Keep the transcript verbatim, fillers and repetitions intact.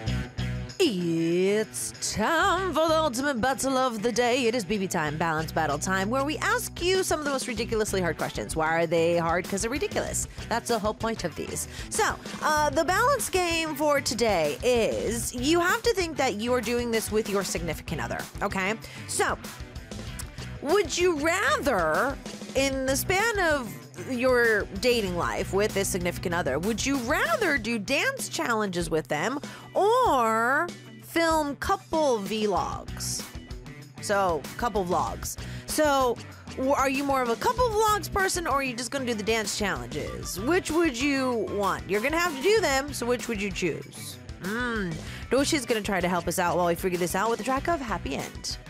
It's time for the ultimate battle of the day. It is B B time, balance battle time, where we ask you some of the most ridiculously hard questions. Why are they hard? Because they're ridiculous. That's the whole point of these. So, uh, the balance game for today is you have to think that you are doing this with your significant other, okay? So, would you rather, in the span of your dating life with this significant other, would you rather do dance challenges with them or film couple vlogs? So, couple vlogs. So, are you more of a couple vlogs person or are you just going to do the dance challenges? Which would you want? You're going to have to do them, so which would you choose? Hmm. Doshi's going to try to help us out while we figure this out with the track of Happy End.